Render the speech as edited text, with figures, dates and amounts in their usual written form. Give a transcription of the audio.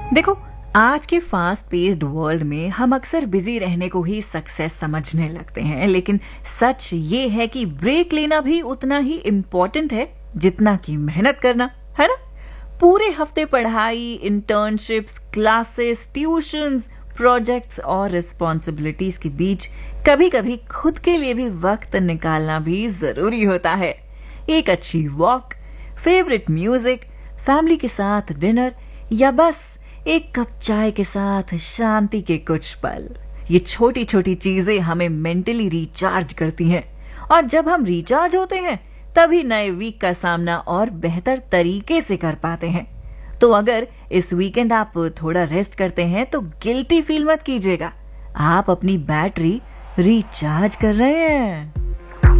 देखो, आज के फास्ट पेस्ड वर्ल्ड में हम अक्सर बिजी रहने को ही सक्सेस समझने लगते हैं, लेकिन सच ये है कि ब्रेक लेना भी उतना ही इम्पोर्टेंट है जितना कि मेहनत करना, है ना? पूरे हफ्ते पढ़ाई, इंटर्नशिप्स, क्लासेस, ट्यूशंस, प्रोजेक्ट्स और रिस्पॉन्सिबिलिटीज के बीच कभी कभी खुद के लिए भी वक्त निकालना भी जरूरी होता है। एक अच्छी वॉक, फेवरेट म्यूजिक, फैमिली के साथ डिनर या बस एक कप चाय के साथ शांति के कुछ पल, ये छोटी छोटी चीजें हमें मेंटली रिचार्ज करती हैं। और जब हम रिचार्ज होते हैं तभी नए वीक का सामना और बेहतर तरीके से कर पाते हैं। तो अगर इस वीकेंड आप थोड़ा रेस्ट करते हैं तो गिल्टी फील मत कीजिएगा, आप अपनी बैटरी रिचार्ज कर रहे हैं।